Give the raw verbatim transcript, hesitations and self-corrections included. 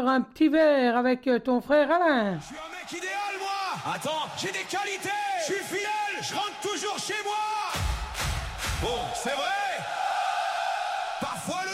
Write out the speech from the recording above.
un petit verre avec euh, ton frère Alain. Je suis un mec idéal, moi. Attends, j'ai des qualités. Je suis fidèle, je rentre toujours chez moi. Bon, c'est vrai. Parfois le